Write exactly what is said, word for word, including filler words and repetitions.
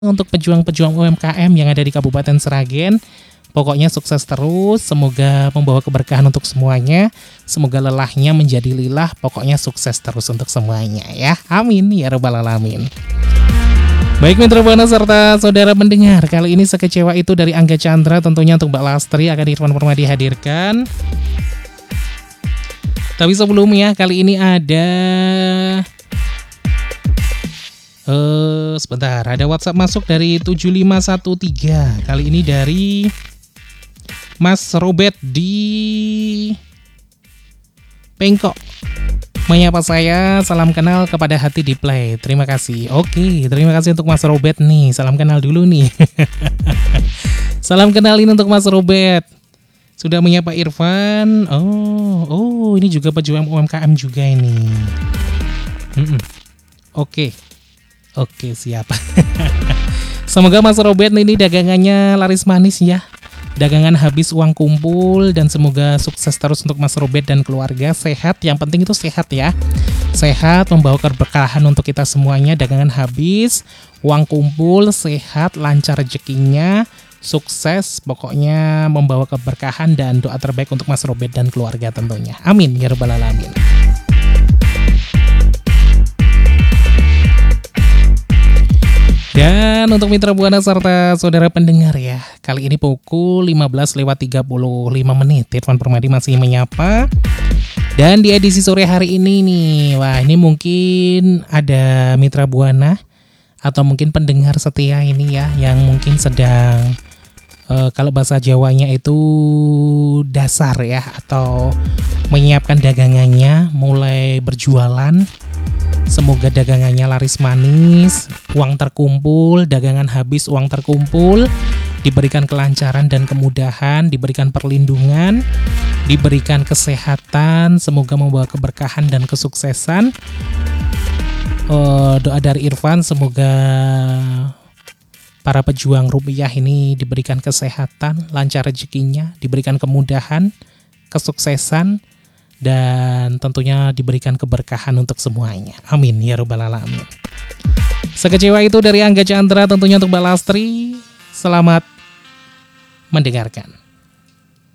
Untuk pejuang-pejuang U M K M yang ada di Kabupaten Sragen, pokoknya sukses terus, semoga membawa keberkahan untuk semuanya, semoga lelahnya menjadi lilah, pokoknya sukses terus untuk semuanya ya, amin ya rabbal alamin. Baik mitra Buana serta saudara pendengar, kali ini Sekecewa Itu dari Angga Chandra, tentunya untuk Mbak Lastri akan Irfan Permadi hadirkan. Tapi sebelumnya kali ini ada Uh, sebentar, ada WhatsApp masuk dari tujuh lima satu tiga. Kali ini dari Mas Robert di Pengkok. Menyapa saya, salam kenal kepada hati di play. Terima kasih. Oke, terima kasih untuk Mas Robert nih. Salam kenal dulu nih. Salam kenalin untuk Mas Robert. Sudah menyapa Irfan. Oh, oh ini juga pejuang U M K M juga ini. Mm-mm. Oke. Oke, siap. Semoga Mas Robert ini dagangannya laris manis ya. Dagangan habis uang kumpul, dan semoga sukses terus untuk Mas Robert dan keluarga. Sehat, yang penting itu sehat ya. Sehat, membawa keberkahan untuk kita semuanya. Dagangan habis, uang kumpul, sehat, lancar rezekinya, sukses, pokoknya membawa keberkahan dan doa terbaik untuk Mas Robert dan keluarga tentunya. Amin ya rabbal alamin. Dan untuk mitra Buana serta saudara pendengar ya, kali ini pukul lima belas lewat tiga puluh lima menit, Irfan Permadi masih menyapa. Dan di edisi sore hari ini nih, wah ini mungkin ada mitra Buana atau mungkin pendengar setia ini ya, yang mungkin sedang uh, kalau bahasa Jawanya itu dasar ya, atau menyiapkan dagangannya mulai berjualan. Semoga dagangannya laris manis, uang terkumpul, dagangan habis, uang terkumpul, diberikan kelancaran dan kemudahan, diberikan perlindungan, diberikan kesehatan, semoga membawa keberkahan dan kesuksesan. Uh, doa dari Irfan, semoga para pejuang rupiah ini diberikan kesehatan, lancar rezekinya, diberikan kemudahan, kesuksesan, dan tentunya diberikan keberkahan untuk semuanya. Amin ya rabbal alamin. Sekecewa Itu dari Angga Chandra, tentunya untuk Mbak Lastri. Selamat mendengarkan.